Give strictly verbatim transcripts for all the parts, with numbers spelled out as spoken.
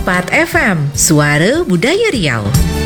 empat F M, Suara Budaya Riau.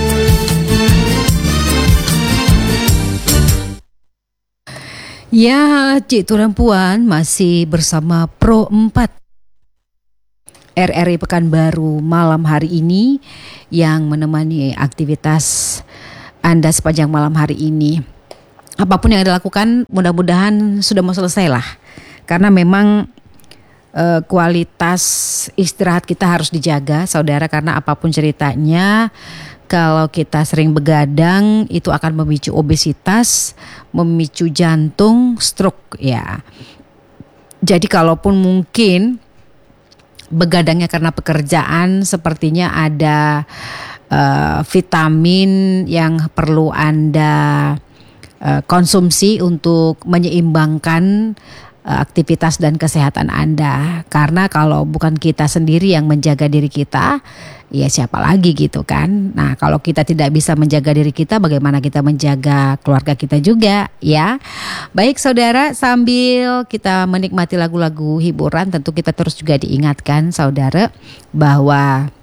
Ya, Cik Tuan Puan masih bersama Pro empat R R I Pekanbaru malam hari ini yang menemani aktivitas Anda sepanjang malam hari ini. Apapun yang dilakukan mudah-mudahan sudah mau selesai lah. Karena memang eh, kualitas istirahat kita harus dijaga, saudara, karena apapun ceritanya, kalau kita sering begadang itu akan memicu obesitas, memicu jantung, stroke ya. Jadi kalaupun mungkin begadangnya karena pekerjaan, sepertinya ada uh, vitamin yang perlu Anda uh, konsumsi untuk menyeimbangkan uh, aktivitas dan kesehatan Anda. Karena kalau bukan kita sendiri yang menjaga diri kita, ya siapa lagi gitu kan. Nah, kalau kita tidak bisa menjaga diri kita, bagaimana kita menjaga keluarga kita juga ya. Baik saudara, sambil kita menikmati lagu-lagu hiburan, tentu kita terus juga diingatkan saudara bahwa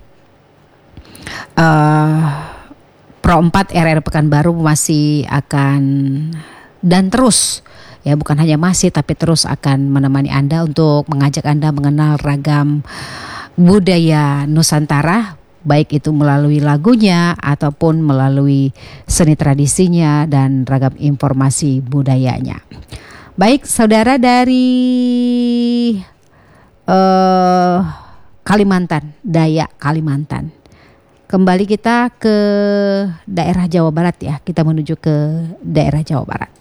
uh, Pro empat R R I Pekanbaru masih akan dan terus, ya bukan hanya masih tapi terus akan menemani Anda untuk mengajak Anda mengenal ragam budaya Nusantara, baik itu melalui lagunya ataupun melalui seni tradisinya dan ragam informasi budayanya. Baik saudara, dari uh, Kalimantan, Dayak Kalimantan. Kembali kita ke daerah Jawa Barat ya, kita menuju ke daerah Jawa Barat.